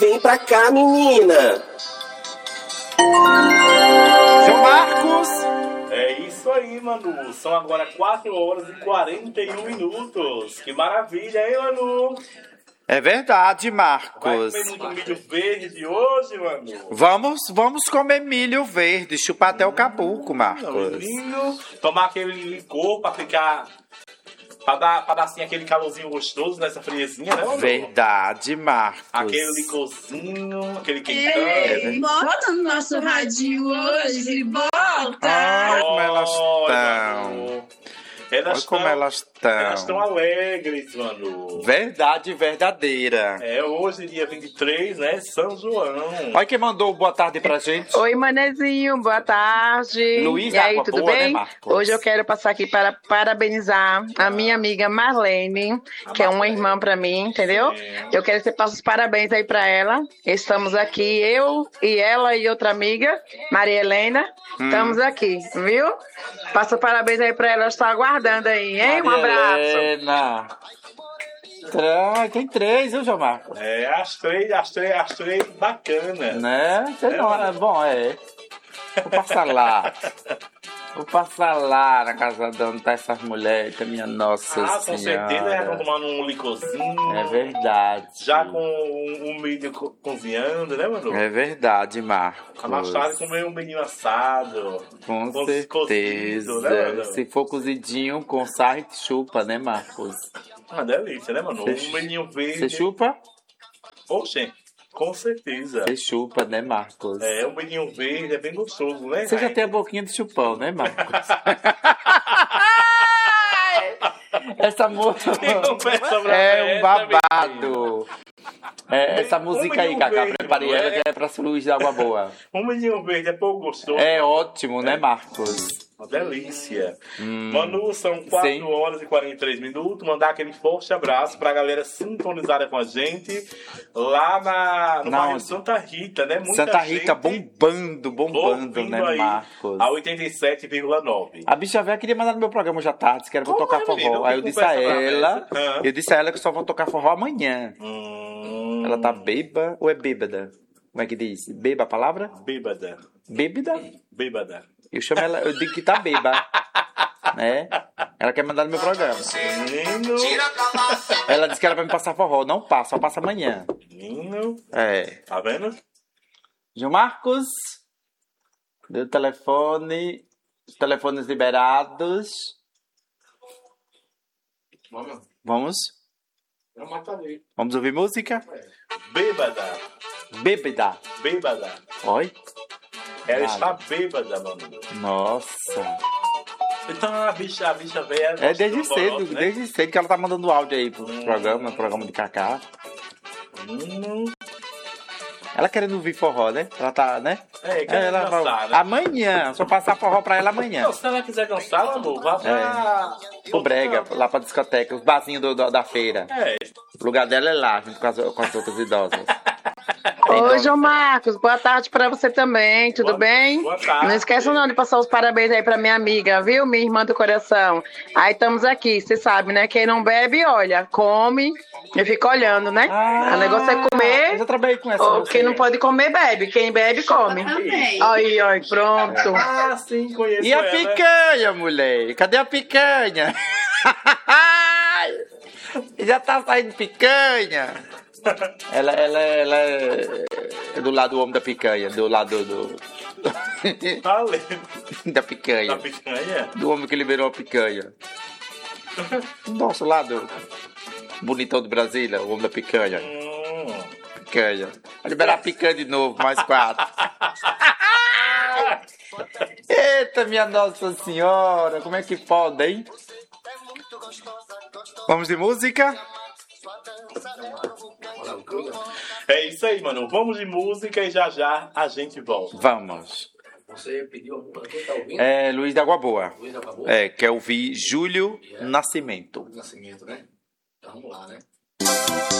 Vem pra cá, menina. João Marcos. É isso aí, Manu. São agora 4 horas e 41 minutos. Que maravilha, hein, Manu? É verdade, Vai Marcos. comer muito milho verde hoje, Manu? Vamos comer milho verde, chupar até o capuco, Marcos. Vinho, tomar aquele licor pra ficar... Pra dar assim aquele calorzinho gostoso nessa friezinha, né, Manu? Verdade, Marcos. Aquele licorzinho, aquele Ei, quentão. bota no nosso radinho hoje, bota! Ai, como elas Olha, estão. Manu. Olha como elas Elas estão estão. alegres, Manu. Verdade verdadeira. É hoje, dia 23, né? São João. Olha quem mandou boa tarde pra gente. Oi, Manezinho, boa tarde. Luiz E aí, Água tudo Boa, bem? né, Marcos? Hoje eu quero passar aqui para parabenizar a minha amiga Marlene, que é uma irmã pra mim, entendeu? Eu quero que você passe os parabéns aí pra ela. Estamos aqui, eu e ela e outra amiga, Maria Helena. Estamos aqui, viu? Passa parabéns aí pra ela, estou aguardando aí, hein? Um abraço. Helena. Tem 3, viu, João Marcos? É, as três bacanas. Né? Você não é bom, é. Vou passar lá na casa de onde tá essas mulheres, que é minha Nossa Ah, com Senhora. certeza já estão tomando um licorzinho. É verdade. Já com um milho cozinhando, né, Manu? É verdade, Marcos. A mais tarde comer um milhinho assado. Com cozido, certeza. né, Manu? Se for cozidinho com sarro e chupa, né, Marcos? Uma delícia, né, Manu? Um milhinho verde. Você chupa? Oxê, com certeza. Você chupa, né, Marcos? É, um milhinho verde é bem gostoso, né? Você já tem a boquinha de chupão, né, Marcos? Essa moça é um babado. É, essa música aí, Cacá, preparei ela que é pra Luiz da Água Boa. Um milhinho verde é pouco gostoso. É ótimo, né, Marcos? Uma delícia. Manu, são 4 Sim. horas e 43 minutos. Mandar aquele forte abraço pra galera sintonizada com a gente lá no bairro onde? Santa Rita, né? Muita Santa gente Rita bombando, ouvindo né, aí Marcos? a 87,9. A bicha velha queria mandar no meu programa hoje à tarde, que era pra Como tocar é, forró. menino? Aí eu Que disse a conversa pra ela, essa? que só vou tocar forró amanhã. Ela tá bêbada ou é bêbada? Como é que diz? Beba a palavra? Bêbada. Bêbada? Bêbada. Eu chamo ela, eu digo que tá bêbada. Né? Ela quer mandar no meu programa. Menino. Ela disse que era pra me passar forró. Não passa, só passa amanhã. Menino. É. Tá vendo? João Marcos. Deu telefone. Os telefones liberados. Vamos? Vamos ouvir música? Bêbada. Bêbada. Bêbada. Oi? Ela Nada. está bêbada, mano. Nossa. Então a bicha velha. É desde cedo, né? desde cedo que ela tá mandando áudio aí pro programa de Cacá. Ela querendo ouvir forró, né? Ela tá, né? É, quer dançar, né? Amanhã, só passar forró pra ela amanhã. Não, se ela quiser dançar, amor, vá pra... O brega, lá pra discoteca, os barzinhos da feira. É. O lugar dela é lá, junto com as outras idosas. Oi, João Marcos, boa tarde pra você também, tudo bem? boa tarde. Não esqueça não de passar os parabéns aí pra minha amiga, viu? Minha irmã do coração. Aí estamos aqui, você sabe, né? Quem não bebe, olha, come e fica olhando, né? O negócio é Eu comer, já trabalhei com essa. ou quem não pode comer, bebe. Quem bebe, come. Também. Aí, pronto. Ah, sim, conheço E a ela. picanha, mulher? Cadê a picanha? Já tá saindo picanha. Ela é do lado do homem da picanha, do lado Valeu. da picanha. Da picanha? Do homem que liberou a picanha. Do nosso lado bonitão de Brasília, o homem da picanha. Picanha. Vai liberar a picanha de novo, mais 4. Eita, minha Nossa Senhora, como é que pode, hein? Vamos de música? É isso aí, mano. Vamos de música e já a gente volta. Vamos. Você pediu a música, quem tá ouvindo? É Luiz da Água Boa. Luiz acabou? Quer ouvir Júlio Nascimento. Nascimento, né? Então vamos lá, né?